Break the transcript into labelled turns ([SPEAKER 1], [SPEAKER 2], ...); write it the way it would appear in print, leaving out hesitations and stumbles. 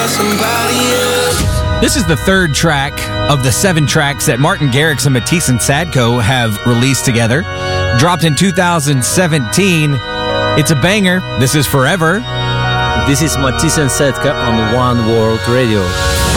[SPEAKER 1] This is the third track of the 7 tracks that Martin Garrix and Matisse and Sadko have released together. Dropped in 2017. It's a banger. This is Forever.
[SPEAKER 2] This is Matisse and Sadko on One World Radio.